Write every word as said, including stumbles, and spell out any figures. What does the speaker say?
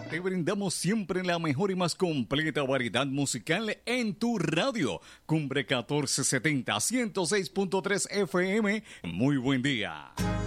Te brindamos siempre la mejor y más completa variedad musical en tu radio. Cumbre catorce setenta, ciento seis punto tres F M. Muy buen día.